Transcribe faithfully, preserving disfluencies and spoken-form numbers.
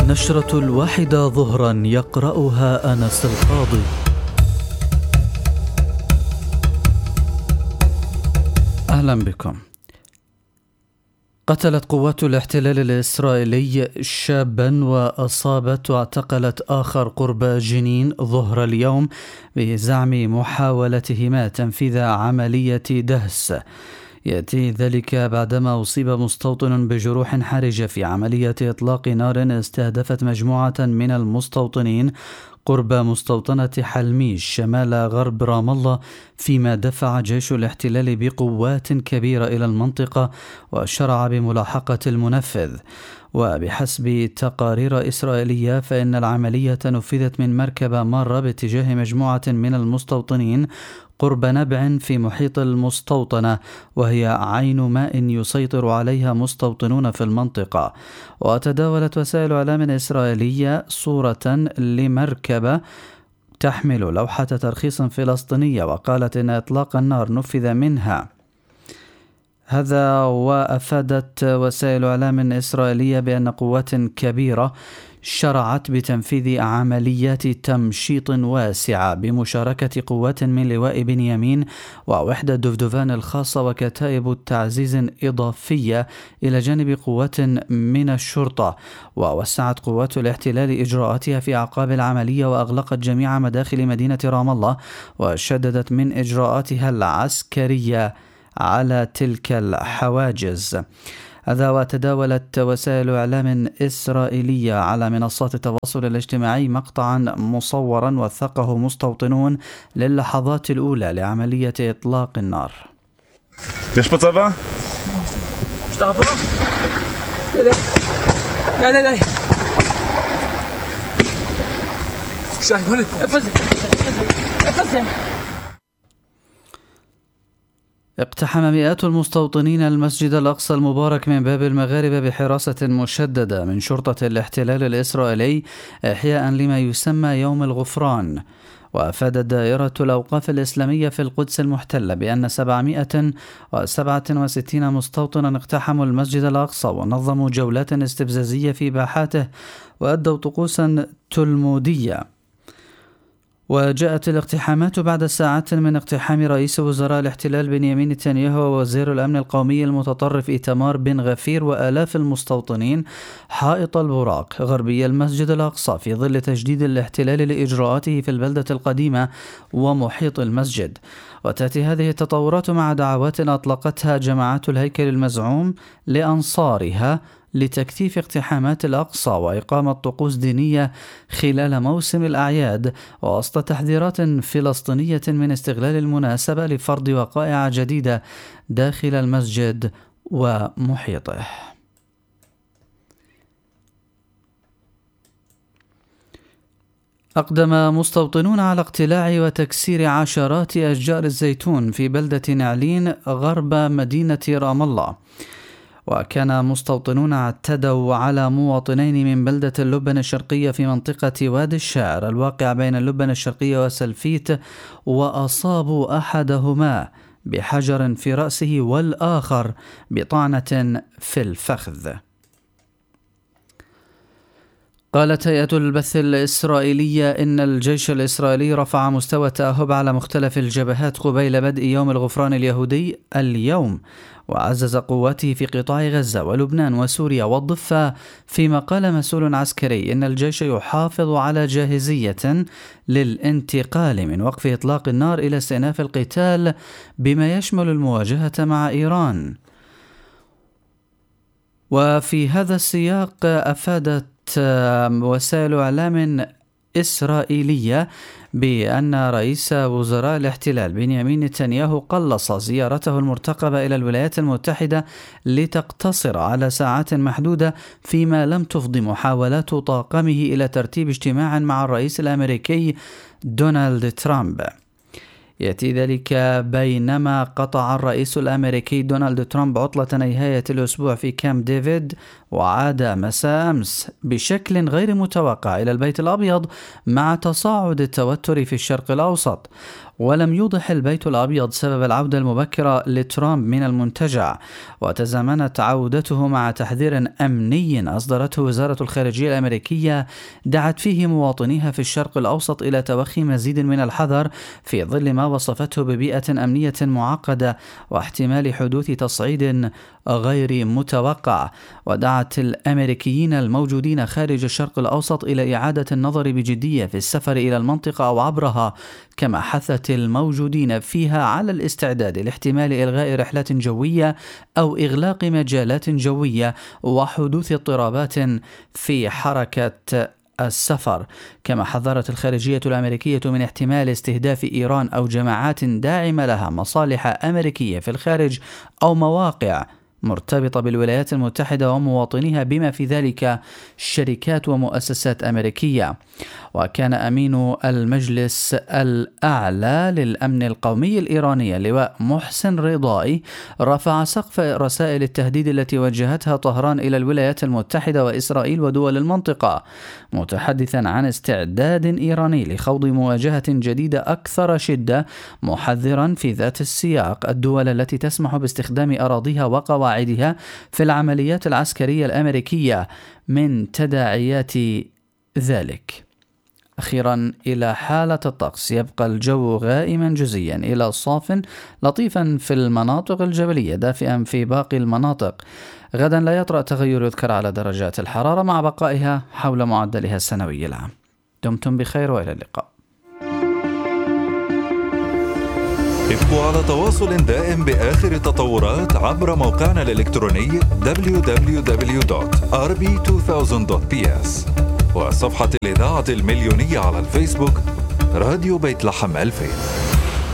النشرة الواحدة ظهرا يقرأها أنس القاضي. أهلا بكم. قتلت قوات الاحتلال الإسرائيلي شابا وأصابت واعتقلت آخر قرب جنين ظهر اليوم بزعم محاولتهما تنفيذ عملية دهس. يأتي ذلك بعدما أصيب مستوطن بجروح حرجة في عملية إطلاق نار استهدفت مجموعة من المستوطنين قرب مستوطنة حلميش شمال غرب رام الله، فيما دفع جيش الاحتلال بقوات كبيرة إلى المنطقة وشرع بملاحقة المنفذ. وبحسب تقارير إسرائيلية فإن العملية نفذت من مركبة مارة باتجاه مجموعة من المستوطنين قرب نبع في محيط المستوطنة، وهي عين ماء يسيطر عليها مستوطنون في المنطقة. وتداولت وسائل إعلام إسرائيلية صورة لمركبة تحمل لوحة ترخيص فلسطينية، وقالت إن إطلاق النار نفذ منها. هذا وأفادت وسائل إعلام إسرائيلية بأن قوات كبيرة شرعت بتنفيذ عمليات تمشيط واسعة بمشاركة قوات من لواء بنيامين ووحدة دفدفان الخاصة وكتائب تعزيز إضافية إلى جانب قوات من الشرطة. ووسعت قوات الاحتلال إجراءاتها في أعقاب العملية وأغلقت جميع مداخل مدينة رام الله وشددت من إجراءاتها العسكرية على تلك الحواجز. هذا وتداولت وسائل إعلام إسرائيلية على منصات التواصل الاجتماعي مقطعا مصورا وثقه مستوطنون للحظات الأولى لعملية إطلاق النار. יש פה צבא? משטרה פה? די די די שי, בוא לפה. איפה זה? איפה זה? اقتحم مئات المستوطنين المسجد الأقصى المبارك من باب المغاربة بحراسة مشددة من شرطة الاحتلال الإسرائيلي إحياء لما يسمى يوم الغفران. وأفادت دائرة الأوقاف الإسلامية في القدس المحتلة بأن سبعمائة وسبعة وستين مستوطنا اقتحموا المسجد الأقصى ونظموا جولات استفزازية في باحاته وأدوا طقوسا تلمودية. وجاءت الاقتحامات بعد ساعات من اقتحام رئيس وزراء الاحتلال بنيامين نتنياهو ووزير الأمن القومي المتطرف إيتمار بن غفير وآلاف المستوطنين حائط البراق غربي المسجد الأقصى في ظل تجديد الاحتلال لإجراءاته في البلدة القديمة ومحيط المسجد. وتأتي هذه التطورات مع دعوات أطلقتها جماعات الهيكل المزعوم لأنصارها لتكثيف اقتحامات الأقصى وإقامة طقوس دينية خلال موسم الأعياد، ووسط تحذيرات فلسطينية من استغلال المناسبة لفرض وقائع جديدة داخل المسجد ومحيطه. أقدم مستوطنون على اقتلاع وتكسير عشرات أشجار الزيتون في بلدة نعلين غرب مدينة رام الله. وكان مستوطنون اعتدوا على مواطنين من بلدة اللبنة الشرقية في منطقة وادي الشاعر الواقع بين اللبنة الشرقية وسلفيت، وأصابوا أحدهما بحجر في رأسه والآخر بطعنة في الفخذ. قالت هيئة البث الإسرائيلية إن الجيش الإسرائيلي رفع مستوى التأهب على مختلف الجبهات قبيل بدء يوم الغفران اليهودي اليوم، وعزز قواته في قطاع غزة ولبنان وسوريا والضفة، فيما قال مسؤول عسكري إن الجيش يحافظ على جاهزية للانتقال من وقف إطلاق النار إلى استئناف القتال بما يشمل المواجهة مع إيران. وفي هذا السياق أفادت وسائل إعلام إسرائيلية بأن رئيس وزراء الاحتلال بنيامين نتنياهو قلص زيارته المرتقبة إلى الولايات المتحدة لتقتصر على ساعات محدودة، فيما لم تفضي محاولات طاقمه إلى ترتيب اجتماع مع الرئيس الأمريكي دونالد ترامب. يأتي ذلك بينما قطع الرئيس الأمريكي دونالد ترامب عطلة نهاية الأسبوع في كامب ديفيد وعاد مساء أمس بشكل غير متوقع إلى البيت الأبيض مع تصاعد التوتر في الشرق الأوسط. ولم يوضح البيت الأبيض سبب العودة المبكرة لترامب من المنتجع، وتزامنت عودته مع تحذير أمني أصدرته وزارة الخارجية الأمريكية دعت فيه مواطنيها في الشرق الأوسط إلى توخي مزيد من الحذر في ظل ما وصفته ببيئة أمنية معقدة واحتمال حدوث تصعيد غير متوقع. ودعت الأمريكيين الموجودين خارج الشرق الأوسط إلى إعادة النظر بجدية في السفر إلى المنطقة أو عبرها، كما حثت الموجودين فيها على الاستعداد لاحتمال إلغاء رحلات جوية أو إغلاق مجالات جوية وحدوث اضطرابات في حركة السفر. كما حذرت الخارجية الأمريكية من احتمال استهداف إيران أو جماعات داعمة لها مصالح أمريكية في الخارج أو مواقع مرتبطة بالولايات المتحدة ومواطنيها بما في ذلك شركات ومؤسسات أمريكية. وكان أمين المجلس الأعلى للأمن القومي الإيراني اللواء محسن رضائي رفع سقف رسائل التهديد التي وجهتها طهران إلى الولايات المتحدة وإسرائيل ودول المنطقة، متحدثا عن استعداد إيراني لخوض مواجهة جديدة أكثر شدة، محذرا في ذات السياق الدول التي تسمح باستخدام أراضيها وقواعدها في العمليات العسكرية الأمريكية من تداعيات ذلك. أخيرا إلى حالة الطقس، يبقى الجو غائما جزئيا إلى صاف لطيفا في المناطق الجبلية، دافئا في باقي المناطق. غدا لا يطرأ تغير يذكر على درجات الحرارة مع بقائها حول معدلها السنوي العام. دمتم بخير وإلى اللقاء. ابقوا على تواصل دائم بآخر التطورات عبر موقعنا الإلكتروني دبليو دبليو دبليو دوت آر بي ألفين دوت بي إس وصفحة الإذاعة المليونية على الفيسبوك راديو بيت لحم ألفين.